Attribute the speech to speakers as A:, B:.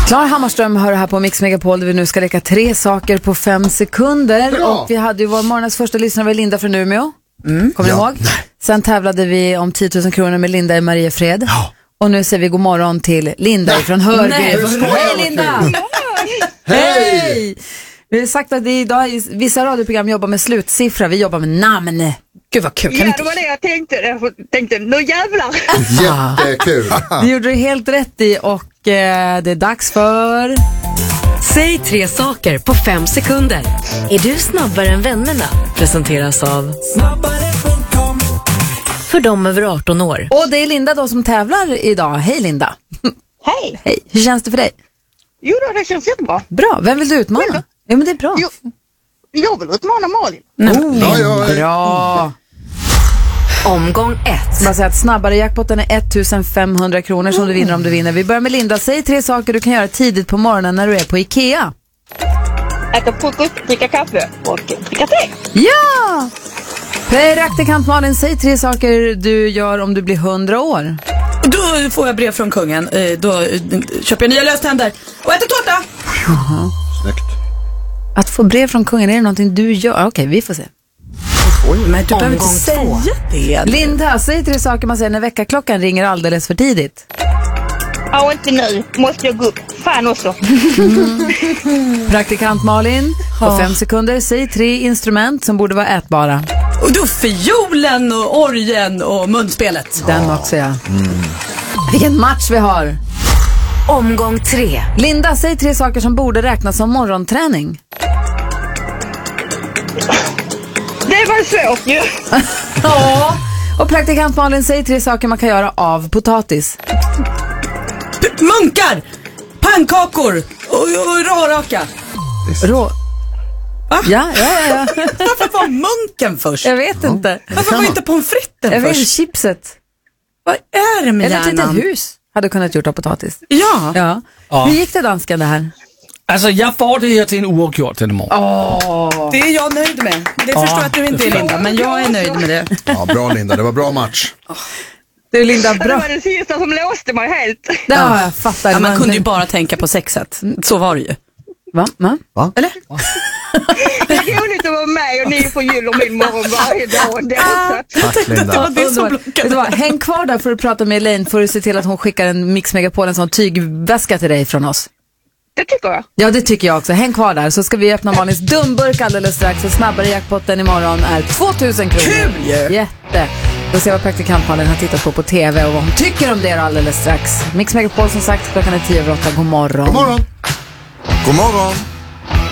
A: Klar Hammarström hör här på Mix Megapol där vi nu ska leka 3 saker på 5 sekunder. Ja. Och vi hade ju vår morgonens första lyssnare var Linda från Umeå. Kommer ni ihåg? Sen tävlade vi om 10 000 kronor med Linda i Mariefred. Ja. Och nu säger vi god morgon till Linda från Hörby. Hej Linda! Hej! Vi har sagt att idag vissa radioprogram jobbar med slutsiffra. Vi jobbar med namn. Gud vad kul.
B: Ja, det var det jag tänkte. Jag tänkte, nu jävlar.
C: Jättekul.
A: Det gjorde du helt rätt i och det är dags för...
D: Säg 3 saker på 5 sekunder. Är du snabbare än vännerna? Presenteras av snabbare.com. För dem över 18 år.
A: Och det är Linda då som tävlar idag. Hej Linda.
B: Hej.
A: Hej. Hur känns det för dig?
B: Jo då, det känns jättebra.
A: Bra. Vem vill du utmana? Ja, men det är bra.
B: Jo, jag vill utmana Malin.
A: Bra.
D: Omgång 1.
A: Man säger att snabbare jackpotten är 1500 kronor som du vinner om du vinner. Vi börjar med Linda. Säg 3 saker du kan göra tidigt på morgonen när du är på Ikea.
B: Äta frukost, dricka kaffe och dricka te.
A: Ja! Praktikant Malin, säg 3 saker du gör om du blir 100 år.
E: Då får jag brev från kungen. Då köper jag nya löständer och äter tårta.
C: Snyggt.
A: Att få brev från kungen, är det någonting du gör? Okej, vi får se.
E: Men du behöver inte säga det.
A: Linda, säg 3 saker man säger när väckarklockan ringer alldeles för tidigt.
B: Ja, inte nu. Måste jag gå upp. Fan också.
A: Praktikant Malin, på 5 sekunder, säg 3 instrument som borde vara ätbara.
E: Och då fiolen och orgen och munspelet.
A: Den också, ja. Vilken match vi har.
D: Omgång 3.
A: Linda, säg 3 saker som borde räknas som morgonträning.
B: Det var svårt ju.
A: Ja. Och praktikant Malin, säg 3 saker man kan göra av potatis.
E: Munkar, pannkakor och råraka.
A: Ja.
E: Varför var munken först?
A: Jag vet inte.
E: Varför var inte pommes fritesen
A: Jag vet
E: först?
A: chipset.
E: Vad är det med
A: Eller ett
E: hjärnan?
A: litet hus hade kunnat gjort av potatis.
E: Ja.
A: Hur gick det danskan det här?
F: Alltså jag får det här till en oavgjort den imorgon.
E: Det är jag nöjd med. Det förstår jag att du inte är, Linda, men jag är nöjd med det.
C: Ja, bra Linda, det var bra match.
A: Du Linda,
B: Det
A: bra.
B: var den sista som låste mig helt.
A: Ja, jag fattar.
E: Ja, man kunde ju bara tänka på sexet. Så var det ju.
A: Va?
E: Eller?
B: Det är roligt att vara med och ni förgyller min morgon varje dag ändå.
C: Tack Linda.
E: Det är så
A: Vet du vad? Häng kvar där för att prata med Elaine, för att se till att hon skickar en Mix Megapol, en sån tygväska till dig från oss.
B: Det tycker jag.
A: Ja, det tycker jag också. Häng kvar där så ska vi öppna Malins dumburk alldeles strax, och snabbare jackpotten imorgon är 2000 kronor.
E: Kul!
A: Jätte! Då ser vad praktikant Malin har tittat på TV och vad hon tycker om det alldeles strax. Mix Megapol som sagt, klockan är 10:08. God morgon.
C: God morgon. God morgon.